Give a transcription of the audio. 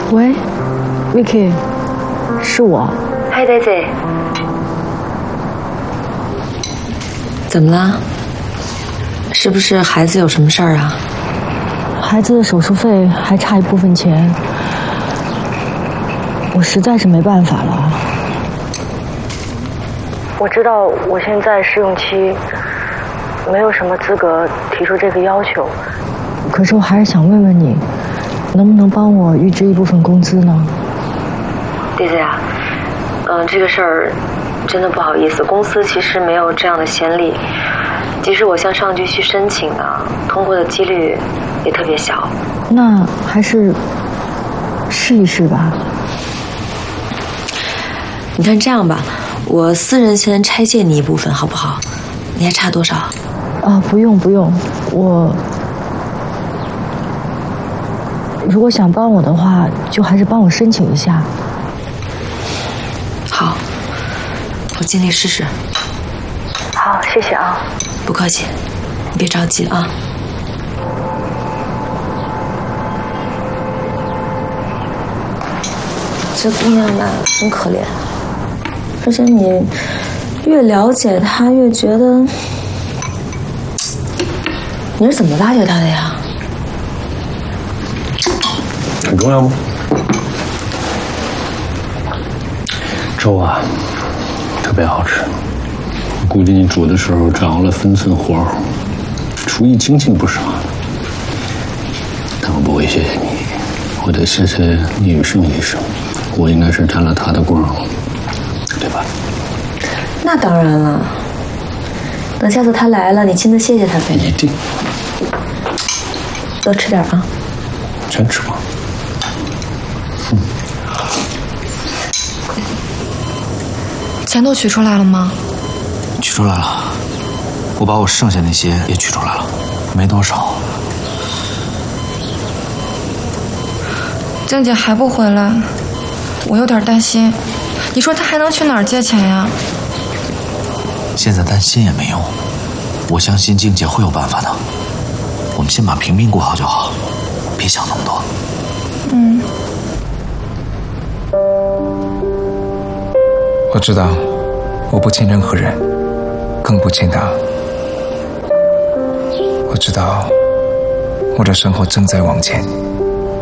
喂 ，Vicky， 是我。 嗨 ，Daisy， 怎么了？是不是孩子有什么事儿啊？ 孩子的手术费还差一部分钱，我实在是没办法了。我知道我现在试用期，没有什么资格提出这个要求，可是我还是想问问你，能不能帮我预支一部分工资呢 ？Daisy啊，这个事儿真的不好意思，公司其实没有这样的先例。即使我向上级去申请啊，通过的几率也特别小。 那还是试一试吧。 你看这样吧，我私人先拆借你一部分，好不好？你还差多少？ 啊，不用，我如果想帮我的话，就还是帮我申请一下。 好，我尽力试试。 好，谢谢啊。 不客气，你别着急啊。这姑娘吧，真可怜，而且你越了解她，越觉得你是怎么挖掘她的呀？ 很重要吗？粥啊，特别好吃。我估计你煮的时候掌握了分寸火候，厨艺精进不少。但我不会谢谢你，我得谢谢聂宇胜医生，我应该是沾了他的光，对吧？ 那当然了，等下次他来了，你亲自谢谢他呗。 一定。 多吃点啊。 全吃光。 钱都取出来了吗？ 取出来了，我把我剩下那些也取出来了，没多少。 静姐还不回来，我有点担心。你说她还能去哪儿借钱呀？ 现在担心也没用，我相信静姐会有办法的。我们先把平民过好就好，别想那么多。 嗯。 我知道，我不欠任何人，更不欠他。我知道，我的生活正在往前。